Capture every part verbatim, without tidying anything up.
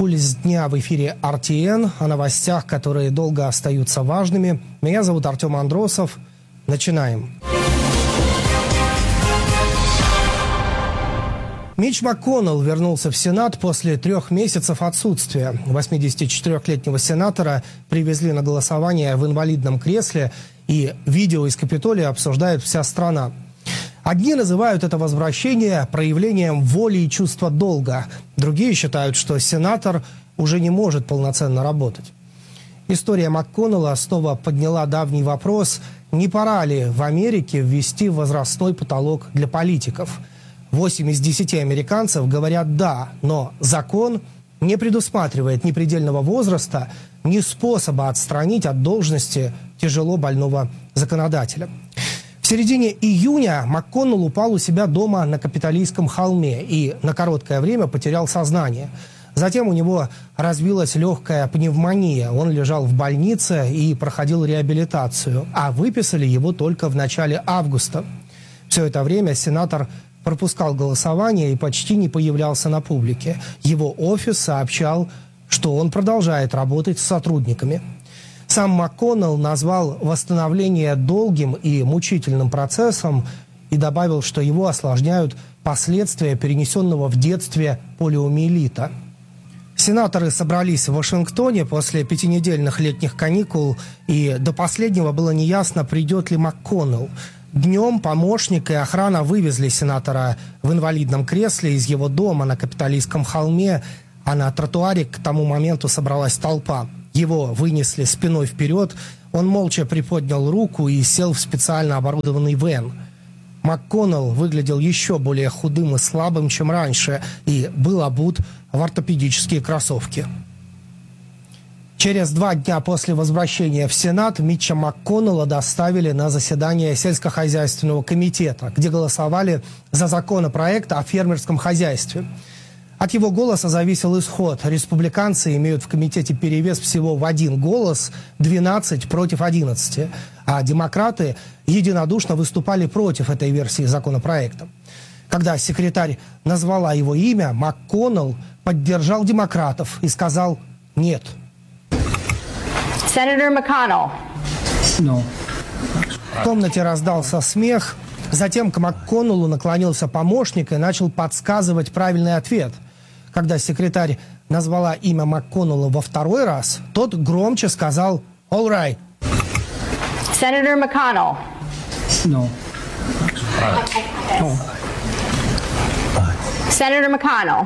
Пульс дня в эфире эр ти эн, о новостях, которые долго остаются важными. Меня зовут Артем Андросов. Начинаем. Митч МакКоннелл вернулся в Сенат после трех месяцев отсутствия. восьмидесятичетырёхлетнего сенатора привезли на голосование в инвалидном кресле, и видео из Капитолия обсуждает вся страна. Одни называют это возвращение проявлением воли и чувства долга. Другие считают, что сенатор уже не может полноценно работать. История МакКоннелла снова подняла давний вопрос, не пора ли в Америке ввести возрастной потолок для политиков. Восемь из десяти американцев говорят «да», но закон не предусматривает ни предельного возраста, ни способа отстранить от должности тяжело больного законодателя. В середине июня МакКоннелл упал у себя дома на Капитолийском холме и на короткое время потерял сознание. Затем у него развилась легкая пневмония. Он лежал в больнице и проходил реабилитацию, а выписали его только в начале августа. Все это время сенатор пропускал голосование и почти не появлялся на публике. Его офис сообщал, что он продолжает работать с сотрудниками. Сам МакКоннелл назвал восстановление долгим и мучительным процессом и добавил, что его осложняют последствия перенесенного в детстве полиомиелита. Сенаторы собрались в Вашингтоне после пятинедельных летних каникул, и до последнего было неясно, придет ли МакКоннелл. Днем помощник и охрана вывезли сенатора в инвалидном кресле из его дома на Капитолийском холме, а на тротуаре к тому моменту собралась толпа. Его вынесли спиной вперед, он молча приподнял руку и сел в специально оборудованный вэн. МакКоннелл выглядел еще более худым и слабым, чем раньше, и был обут в ортопедические кроссовки. Через два дня после возвращения в Сенат Митча МакКоннелла доставили на заседание сельскохозяйственного комитета, где голосовали за законопроект о фермерском хозяйстве. От его голоса зависел исход. Республиканцы имеют в комитете перевес всего в один голос, двенадцать против одиннадцати, а демократы единодушно выступали против этой версии законопроекта. Когда секретарь назвала его имя, МакКоннелл поддержал демократов и сказал «нет». Senator McConnell. No. В комнате раздался смех. Затем к МакКоннеллу наклонился помощник и начал подсказывать правильный ответ. Когда секретарь назвала имя МакКоннелла во второй раз, тот громче сказал «All right». Senator McConnell. No. No. Senator McConnell.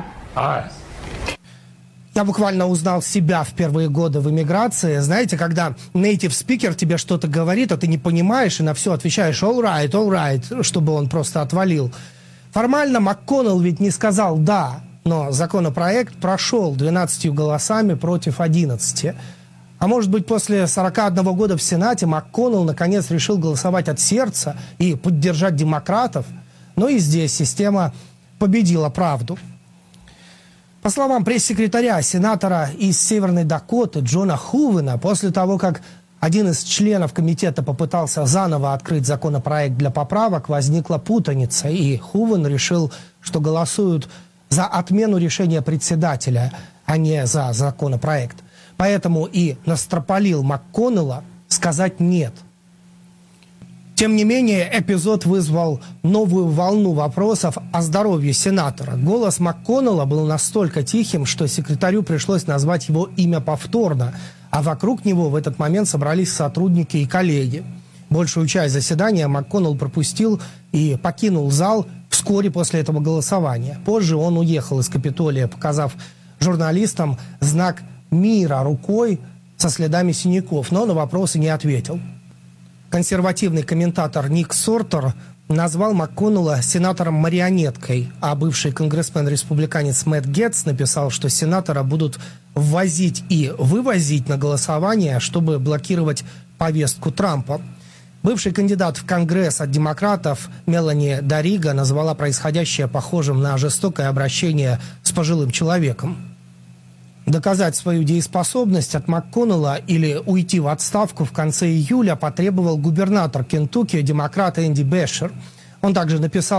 Я буквально узнал себя в первые годы в эмиграции. Знаете, когда нейтив спикер тебе что-то говорит, а ты не понимаешь и на все отвечаешь «all right, all right», чтобы он просто отвалил. Формально МакКоннелл ведь не сказал «да», но законопроект прошел двенадцатью голосами против одиннадцати. А может быть, после сорока одного года в Сенате МакКоннелл наконец решил голосовать от сердца и поддержать демократов. Но и здесь система победила правду. По словам пресс-секретаря сенатора из Северной Дакоты Джона Хувена, после того, как один из членов комитета попытался заново открыть законопроект для поправок, возникла путаница, и Хувен решил, что голосуют за отмену решения председателя, а не за законопроект. Поэтому и настропалил МакКоннелла сказать «нет». Тем не менее, эпизод вызвал новую волну вопросов о здоровье сенатора. Голос МакКоннелла был настолько тихим, что секретарю пришлось назвать его имя повторно, а вокруг него в этот момент собрались сотрудники и коллеги. Большую часть заседания МакКоннелл пропустил и покинул зал вскоре после этого голосования. Позже он уехал из Капитолия, показав журналистам знак мира рукой со следами синяков, но на вопросы не ответил. Консервативный комментатор Ник Сортер назвал МакКоннелла сенатором-марионеткой, а бывший конгрессмен-республиканец Мэтт Гетц написал, что сенатора будут ввозить и вывозить на голосование, чтобы блокировать повестку Трампа. Бывший кандидат в Конгресс от демократов Мелани Дарига назвала происходящее похожим на жестокое обращение с пожилым человеком. Доказать свою дееспособность от МакКоннелла или уйти в отставку в конце июля потребовал губернатор Кентукки, демократ Энди Бешер. Он также написал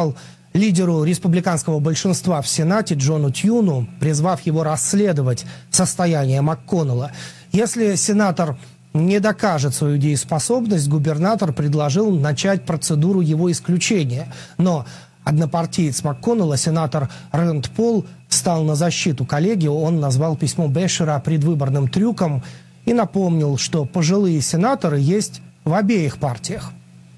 лидеру республиканского большинства в Сенате Джону Тьюну, призвав его расследовать состояние МакКоннелла. Если сенатор не докажет свою дееспособность, губернатор предложил начать процедуру его исключения. Но однопартиец МакКоннелла, сенатор Рэнд Пол, встал на защиту коллеги. Он назвал письмо Бешера предвыборным трюком и напомнил, что пожилые сенаторы есть в обеих партиях.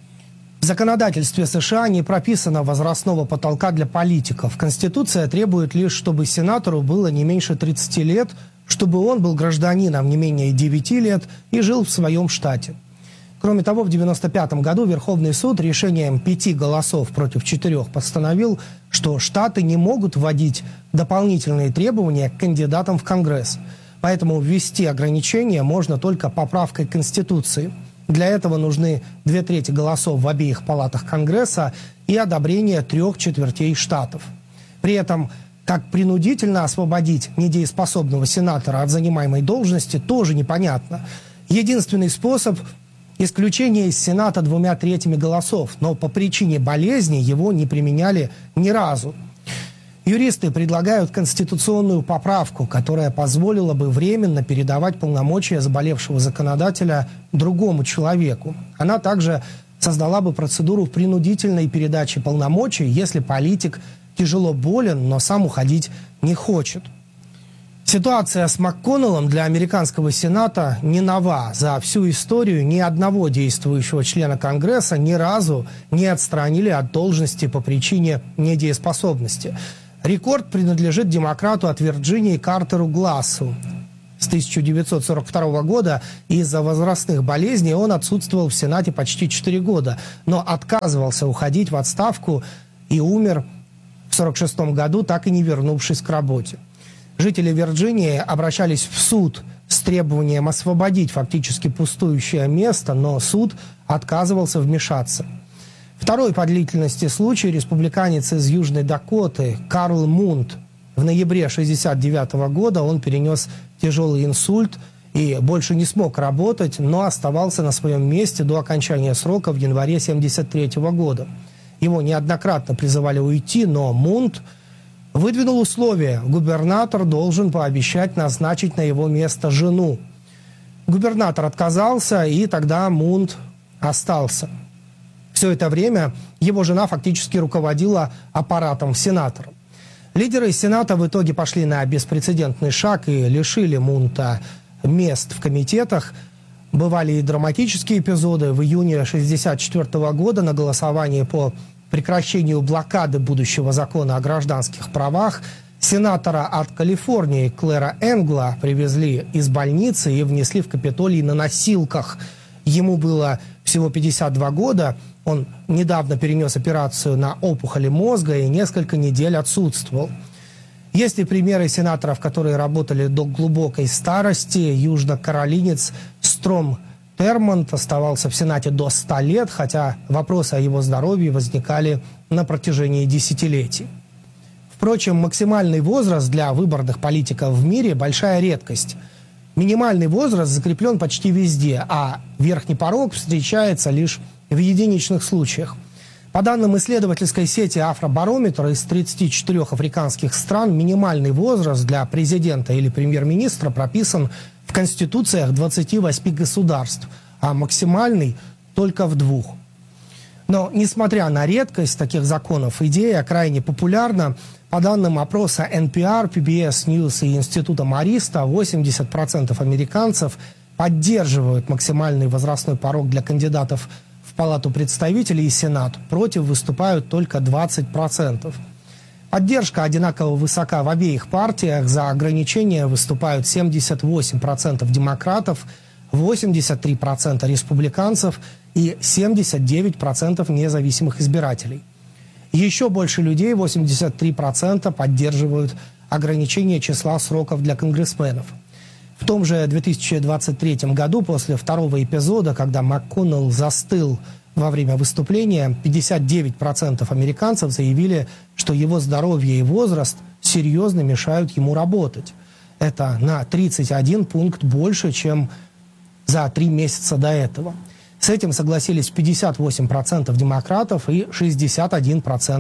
В законодательстве США не прописано возрастного потолка для политиков. Конституция требует лишь, чтобы сенатору было не меньше тридцати лет, чтобы он был гражданином не менее девяти лет и жил в своем штате. Кроме того, в девяносто пятом году Верховный суд решением пяти голосов против четырех постановил, что штаты не могут вводить дополнительные требования к кандидатам в Конгресс. Поэтому ввести ограничения можно только поправкой к Конституции. Для этого нужны две трети голосов в обеих палатах Конгресса и одобрение трех четвертей штатов. При этом, как принудительно освободить недееспособного сенатора от занимаемой должности, тоже непонятно. Единственный способ – исключение из Сената двумя третьими голосов, но по причине болезни его не применяли ни разу. Юристы предлагают конституционную поправку, которая позволила бы временно передавать полномочия заболевшего законодателя другому человеку. Она также создала бы процедуру принудительной передачи полномочий, если политик тяжело болен, но сам уходить не хочет. Ситуация с МакКоннеллом для американского Сената не нова. За всю историю ни одного действующего члена Конгресса ни разу не отстранили от должности по причине недееспособности. Рекорд принадлежит демократу от Вирджинии Картеру Глассу. С тысяча девятьсот сорок второго года из-за возрастных болезней он отсутствовал в Сенате почти четыре года, но отказывался уходить в отставку и умер в сорок шестом году, так и не вернувшись к работе. Жители Вирджинии обращались в суд с требованием освободить фактически пустующее место, но суд отказывался вмешаться. Второй по длительности случай – республиканец из Южной Дакоты Карл Мунд. В ноябре тысяча девятьсот шестьдесят девятого года он перенес тяжелый инсульт и больше не смог работать, но оставался на своем месте до окончания срока в январе тысяча девятьсот семьдесят третьего года. Его неоднократно призывали уйти, но Мунд выдвинул условие – губернатор должен пообещать назначить на его место жену. Губернатор отказался, и тогда Мунд остался. Все это время его жена фактически руководила аппаратом сенатора. Лидеры Сената в итоге пошли на беспрецедентный шаг и лишили Мунта мест в комитетах. Бывали и драматические эпизоды. В июне тысяча девятьсот шестьдесят четвертого года на голосовании по прекращению блокады будущего закона о гражданских правах сенатора от Калифорнии Клэра Энгла привезли из больницы и внесли в Капитолий на носилках. Ему было всего пятьдесят два года. Он недавно перенес операцию на опухоли мозга и несколько недель отсутствовал. Есть и примеры сенаторов, которые работали до глубокой старости. Южнокаролинец Стром Термонт оставался в Сенате до ста лет, хотя вопросы о его здоровье возникали на протяжении десятилетий. Впрочем, максимальный возраст для выборных политиков в мире – большая редкость. Минимальный возраст закреплен почти везде, а верхний порог встречается лишь в единичных случаях. По данным исследовательской сети «Афробарометр», из тридцати четырёх африканских стран минимальный возраст для президента или премьер-министра прописан в конституциях двадцати восьми государств, а максимальный только в двух. Но, несмотря на редкость таких законов, идея крайне популярна. По данным опроса эн пи ар, пи би эс News и Института Мариста, восемьдесят процентов американцев поддерживают максимальный возрастной порог для кандидатов в Палату представителей и Сенат. Против выступают только двадцать процентов. Поддержка одинаково высока в обеих партиях. За ограничения выступают семьдесят восемь процентов демократов, восемьдесят три процента республиканцев и семьдесят девять процентов независимых избирателей. Еще больше людей, восемьдесят три процента, поддерживают ограничение числа сроков для конгрессменов. В том же две тысячи двадцать третьем году, после второго эпизода, когда МакКоннелл застыл во время выступления, пятьдесят девять процентов американцев заявили, что его здоровье и возраст серьезно мешают ему работать. Это на тридцать один пункт больше, чем за три месяца до этого. С этим согласились пятьдесят восемь процентов демократов и шестьдесят один процент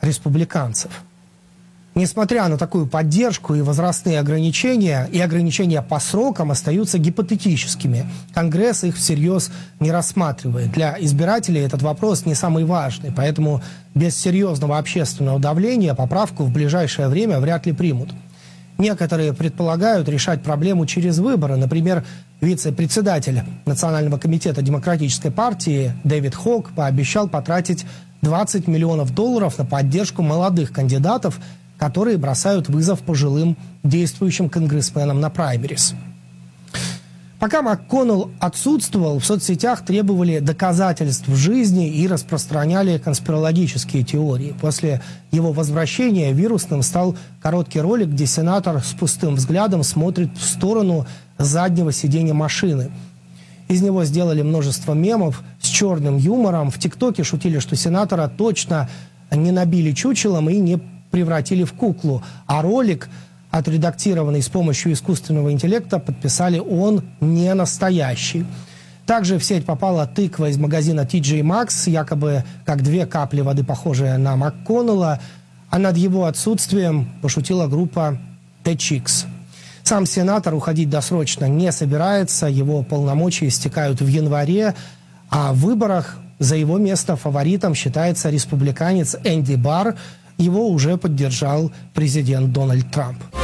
республиканцев. Несмотря на такую поддержку и возрастные ограничения, и ограничения по срокам остаются гипотетическими. Конгресс их всерьез не рассматривает. Для избирателей этот вопрос не самый важный, поэтому без серьезного общественного давления поправку в ближайшее время вряд ли примут. Некоторые предполагают решать проблему через выборы. Например, вице-председатель Национального комитета Демократической партии Дэвид Хок пообещал потратить двадцать миллионов долларов на поддержку молодых кандидатов, которые бросают вызов пожилым действующим конгрессменам на праймерис. Пока МакКоннелл отсутствовал, в соцсетях требовали доказательств в жизни и распространяли конспирологические теории. После его возвращения вирусным стал короткий ролик, где сенатор с пустым взглядом смотрит в сторону заднего сиденья машины. Из него сделали множество мемов с черным юмором. В ТикТоке шутили, что сенатора точно не набили чучелом и не превратили в куклу, а ролик, отредактированный с помощью искусственного интеллекта, подписали «он не настоящий». Также в сеть попала тыква из магазина Ти Джей Макс, якобы как две капли воды, похожие на МакКоннелла, а над его отсутствием пошутила группа The Chicks. Сам сенатор уходить досрочно не собирается, его полномочия истекают в январе, а в выборах за его место фаворитом считается республиканец Энди Барр. Его уже поддержал президент Дональд Трамп.